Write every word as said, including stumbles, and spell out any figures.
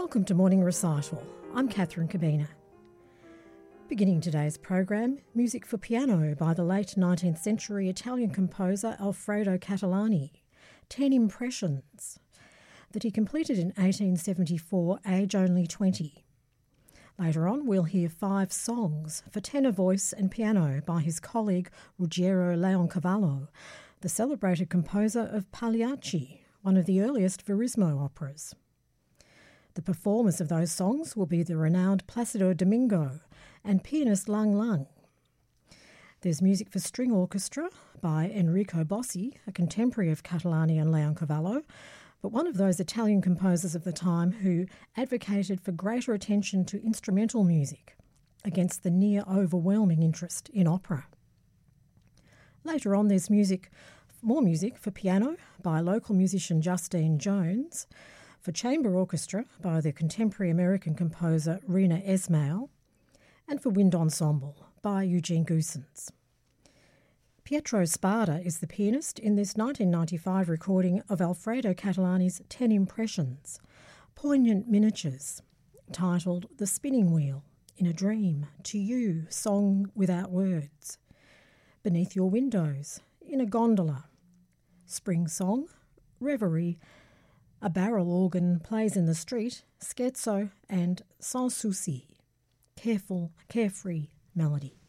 Welcome to Morning Recital. I'm Catherine Cabina. Beginning today's program, music for piano by the late nineteenth century Italian composer Alfredo Catalani, Ten Impressions, that he completed in eighteen seventy-four, age only twenty. Later on, we'll hear five songs for tenor voice and piano by his colleague Ruggiero Leoncavallo, the celebrated composer of Pagliacci, one of the earliest Verismo operas. The performers of those songs will be the renowned Placido Domingo and pianist Lang Lang. There's music for string orchestra by Enrico Bossi, a contemporary of Catalani and Leoncavallo, but one of those Italian composers of the time who advocated for greater attention to instrumental music against the near overwhelming interest in opera. Later on, there's music, more music for piano by local musician Justine Jones, for chamber orchestra by the contemporary American composer Rena Esmail, and for wind ensemble by Eugene Goossens. Pietro Spada is the pianist in this nineteen ninety-five recording of Alfredo Catalani's Ten Impressions, poignant miniatures, titled The Spinning Wheel, In a Dream, To You, Song Without Words, Beneath Your Windows, In a Gondola, Spring Song, Reverie, A Barrel Organ Plays in the Street, Scherzo, and Sans Souci, careful, carefree melody.